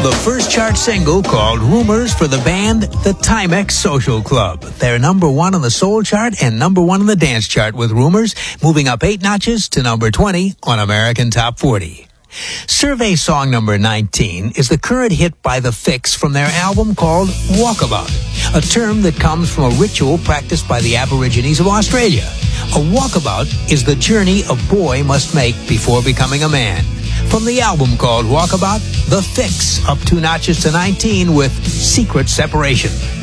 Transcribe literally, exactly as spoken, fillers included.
the first chart single called Rumors for the band The Timex Social Club. They're number one on the soul chart and number one on the dance chart with Rumors, moving up eight notches to number twenty on American Top forty. Survey song number nineteen is the current hit by The Fix from their album called Walkabout, a term that comes from a ritual practiced by the Aborigines of Australia. A walkabout is the journey a boy must make before becoming a man. From the album called Walkabout, The Fix up two notches to nineteen with Secret Separation.